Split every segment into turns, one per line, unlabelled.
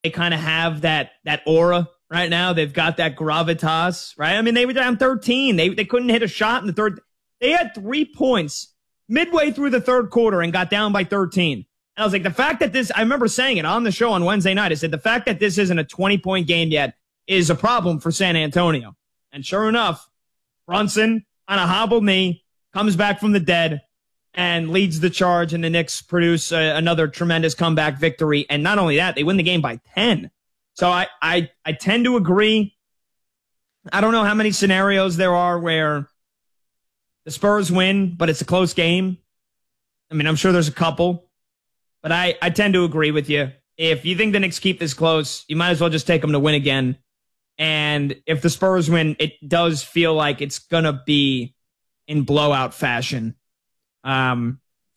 they kind of have that aura right now. They've got that gravitas, right? I mean, they were down 13. They couldn't hit a shot in the third. They had 3 points midway through the third quarter and got down by 13. And I was like, the fact that this, I remember saying it on the show on Wednesday night. I said, the fact that this isn't a 20-point game yet is a problem for San Antonio. And sure enough, Brunson on a hobbled knee comes back from the dead and leads the charge, and the Knicks produce another tremendous comeback victory. And not only that, they win the game by 10. So I tend to agree. I don't know how many scenarios there are where the Spurs win, but it's a close game. I mean, I'm sure there's a couple, but I tend to agree with you. If you think the Knicks keep this close, you might as well just take them to win again. And if the Spurs win, it does feel like it's going to be in blowout fashion. I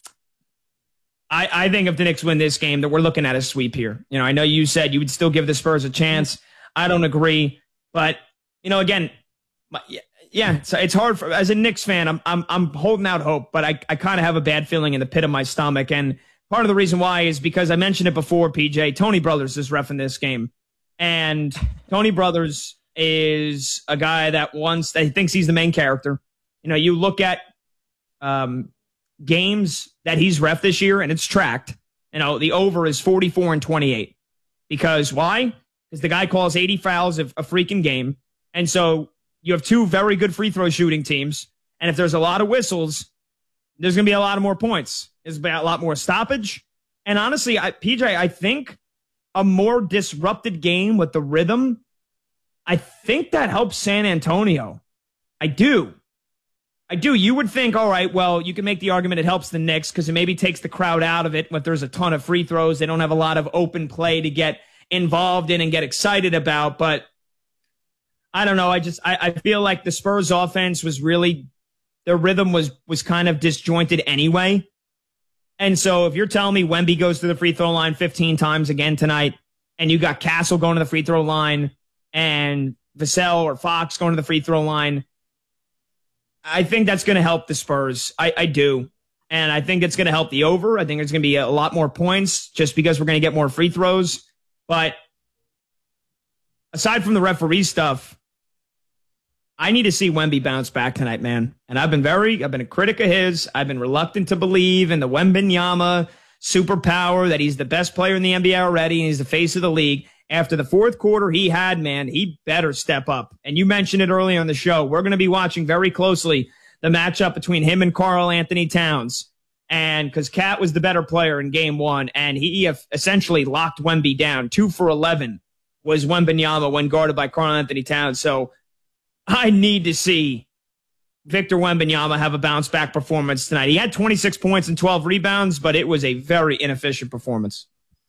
think if the Knicks win this game, that we're looking at a sweep here. You know, I know you said you would still give the Spurs a chance. I don't agree, but you know, again, yeah, so it's hard for, as a Knicks fan, I'm holding out hope, but I kind of have a bad feeling in the pit of my stomach. And part of the reason why is because I mentioned it before, PJ, Tony Brothers is reffing this game. And Tony Brothers is a guy that he thinks he's the main character. You know, you look at games that he's ref this year, and it's tracked. You know, the over is 44-28. Because why? Because the guy calls 80 fouls a freaking game. And so you have two very good free throw shooting teams. And if there's a lot of whistles, there's going to be a lot of more points. There's going to be a lot more stoppage. And honestly, PJ, I think a more disrupted game with the rhythm, I think that helps San Antonio. I do. You would think, all right, well, you can make the argument it helps the Knicks because it maybe takes the crowd out of it. But there's a ton of free throws. They don't have a lot of open play to get involved in and get excited about. But I don't know. I feel like the Spurs offense was really, their rhythm was kind of disjointed anyway. And so if you're telling me Wemby goes to the free throw line 15 times again tonight, and you got Castle going to the free throw line and Vassell or Fox going to the free throw line, I think that's going to help the Spurs. I do. And I think it's going to help the over. I think it's going to be a lot more points just because we're going to get more free throws. But aside from the referee stuff, I need to see Wemby bounce back tonight, man. And I've been a critic of his. I've been reluctant to believe in the Wembanyama superpower, that he's the best player in the NBA already and he's the face of the league. After the fourth quarter he better step up. And you mentioned it earlier on the show. We're going to be watching very closely the matchup between him and Karl-Anthony Towns. And because Cat was the better player in game one, and he essentially locked Wemby down. 2 for 11 was Wembanyama when guarded by Karl-Anthony Towns. So I need to see Victor Wembanyama have a bounce-back performance tonight. He had 26 points and 12 rebounds, but it was a very inefficient performance.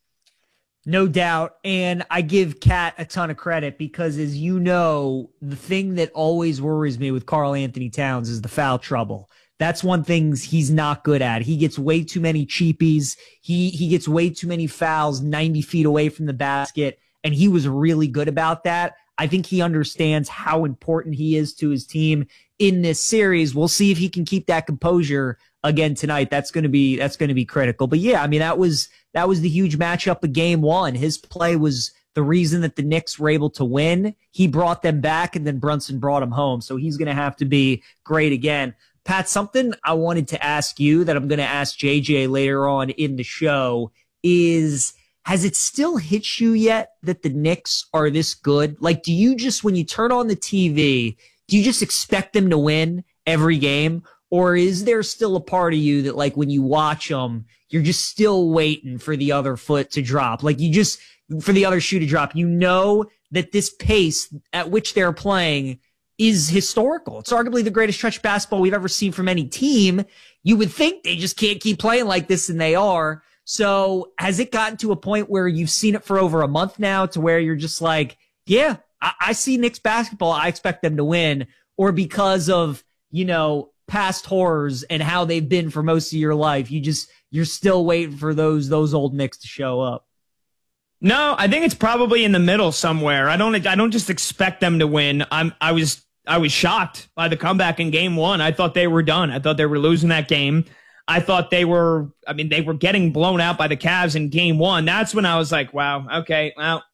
No doubt. And I give Cat a ton of credit because, as you know, the thing that always worries me with Karl-Anthony Towns is the foul trouble. That's one thing he's not good at. He gets way too many cheapies. He gets way too many fouls 90 feet away from the basket, and he was really good about that. I think he understands how important he is to his team in this series. We'll see if he can keep that composure again tonight. That's going to be critical. But yeah, I mean, that was the huge matchup of game one. His play was the reason that the Knicks were able to win. He brought them back, and then Brunson brought him home. So he's going to have to be great again. Pat, something I wanted to ask you that I'm going to ask JJ later on in the show is, has it still hit you yet that the Knicks are this good? Like, do you just, when you turn on the TV, do you just expect them to win every game? Or is there still a part of you that, like, when you watch them, you're just still waiting for the other foot to drop? Like, for the other shoe to drop. You know that this pace at which they're playing is historical. It's arguably the greatest stretch of basketball we've ever seen from any team. You would think they just can't keep playing like this, and they are. So has it gotten to a point where you've seen it for over a month now to where you're just like, yeah, I see Knicks basketball, I expect them to win? Or because of, past horrors and how they've been for most of your life, you're still waiting for those old Knicks to show up?
No, I think it's probably in the middle somewhere. I don't just expect them to win. I was shocked by the comeback in game one. I thought they were done. I thought they were losing that game. I thought they were getting blown out by the Cavs in game one. That's when I was like, wow, okay, well,